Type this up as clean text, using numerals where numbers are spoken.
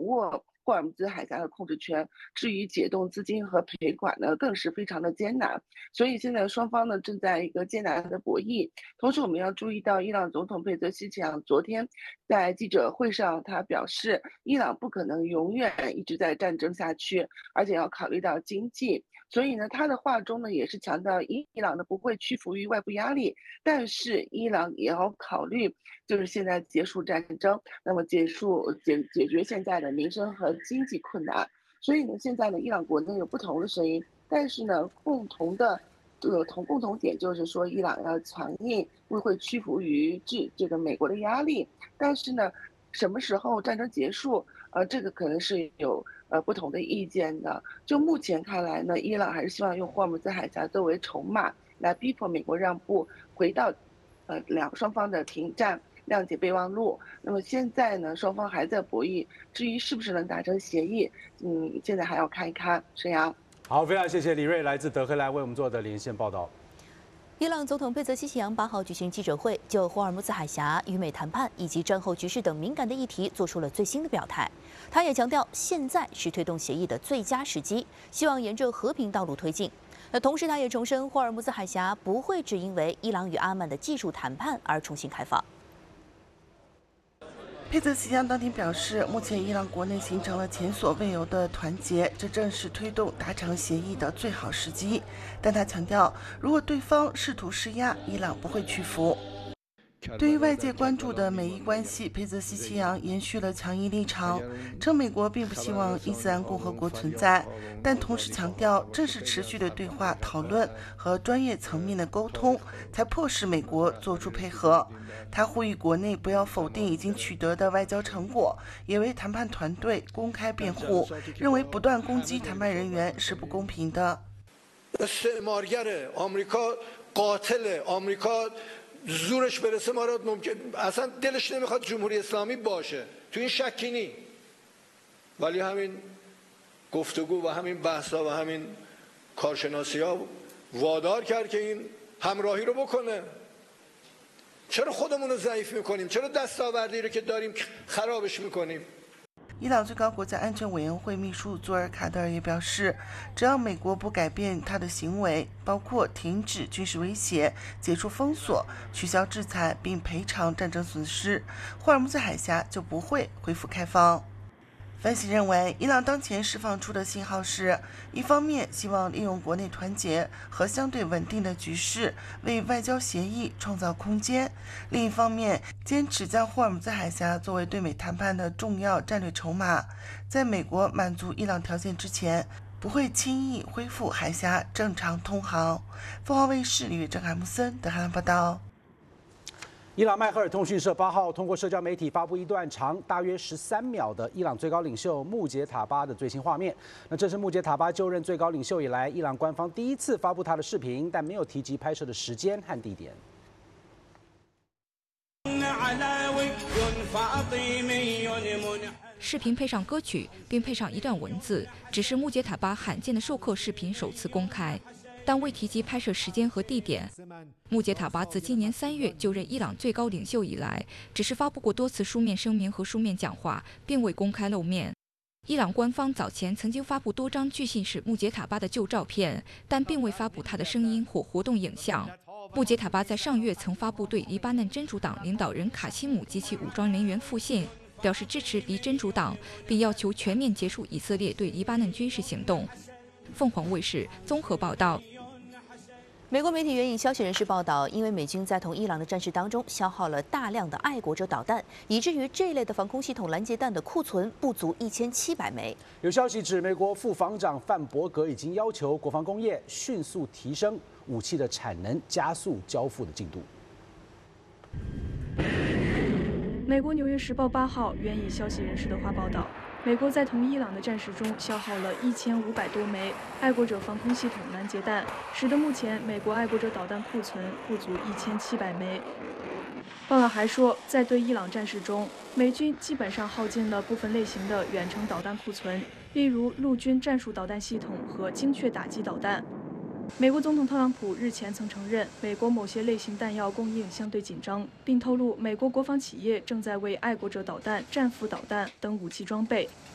握霍尔木兹海峡的控制权，至于解冻资金和赔款呢，更是非常的艰难。所以现在双方呢正在一个艰难的博弈。同时，我们要注意到，伊朗总统佩泽西奇扬昨天在记者会上，他表示，伊朗不可能永远一直在战争下去，而且要考虑到经济。所以呢，他的话中呢也是强调伊朗呢不会屈服于外部压力，但是伊朗也要考虑，就是现在结束战争，那么解决现在的民生和经济困难。所以呢，现在呢，伊朗国内有不同的声音，但是呢，共同点就是说，伊朗要强硬，不会屈服于这个美国的压力。但是呢，什么时候战争结束？这个可能是有不同的意见的。就目前看来呢，伊朗还是希望用霍尔木兹海峡作为筹码，来逼迫美国让步，回到双方的停战。谅解备忘录。那么现在呢，双方还在博弈，至于是不是能达成协议，现在还要看一看。沈阳。 好，非常谢谢李瑞来自德黑兰为我们做的连线报道。 伊朗总统佩泽西奇扬8号举行记者会，就霍尔木兹海峡、与美谈判以及战后局势等敏感的议题做出了最新的表态。他也强调，现在是推动协议的最佳时机，希望沿着和平道路推进。同时，他也重申，霍尔木兹海峡不会只因为伊朗与阿曼的技术谈判而重新开放。 佩泽西扬当天表示，目前伊朗国内形成了前所未有的团结，这正是推动达成协议的最好时机。但他强调，如果对方试图施压，伊朗不会屈服。对于外界关注的美伊关系，佩泽西奇扬延续了强硬立场，称美国并不希望伊斯兰共和国存在，但同时强调，正是持续的对话讨论和专业层面的沟通，才迫使美国做出配合。他呼吁国内不要否定已经取得的外交成果，也为谈判团队公开辩护，认为不断攻击谈判人员是不公平的。 زورش برسه ما را ممکن اصلا دلش نمیخواد جمهوری اسلامی باشه تو این شکی نی ولی همین گفتگو و همین بحثا و همین کارشناسی ها وادار کرد که این همراهی رو بکنه چرا خودمون رو ضعیف میکنیم چرا دستاوردی رو که داریم خرابش میکنیم 伊朗最高国家安全委员会秘书佐尔卡德尔也表示，只要美国不改变他的行为，包括停止军事威胁、解除封锁、取消制裁并赔偿战争损失，霍尔木兹海峡就不会恢复开放。分析认为，伊朗当前释放出的信号是，一方面希望利用国内团结和相对稳定的局势为外交协议创造空间，另一方面坚持将霍尔木兹海峡作为对美谈判的重要战略筹码，在美国满足伊朗条件之前，不会轻易恢复海峡正常通航。凤凰卫视李月郑、海木森德黑兰报道。 伊朗迈赫尔通讯社8号通过社交媒体发布一段长大约13秒的伊朗最高领袖穆杰塔巴的最新画面。那这是穆杰塔巴就任最高领袖以来，伊朗官方第一次发布他的视频，但没有提及拍摄的时间和地点。 视频配上歌曲，并配上一段文字，只是穆杰塔巴罕见的授课视频首次公开。但未提及拍摄时间和地点。穆杰塔巴自今年3月就任伊朗最高领袖以来，只是发布过多次书面声明和书面讲话，并未公开露面。伊朗官方早前曾经发布多张据信是穆杰塔巴的旧照片，但并未发布他的声音或活动影像。穆杰塔巴在上月曾发布对黎巴嫩真主党领导人卡西姆及其武装人员复信，表示支持黎真主党，并要求全面结束以色列对黎巴嫩军事行动。凤凰卫视综合报道。 美国媒体援引消息人士报道，因为美军在同伊朗的战事当中消耗了大量的爱国者导弹，以至于这类的防空系统拦截弹的库存不足1700枚。 有消息指，美国副防长范伯格已经要求国防工业迅速提升武器的产能，加速交付的进度。 美国《纽约时报》8号援引消息人士的话报道，美国在同伊朗的战事中消耗了1500多枚爱国者防空系统拦截弹，使得目前美国爱国者导弹库存不足1700枚。报道还说，在对伊朗战事中，美军基本上耗尽了部分类型的远程导弹库存，例如陆军战术导弹系统和精确打击导弹。美国总统特朗普日前曾承认，美国某些类型弹药供应相对紧张，并透露美国国防企业正在为爱国者导弹、战斧导弹等武器装备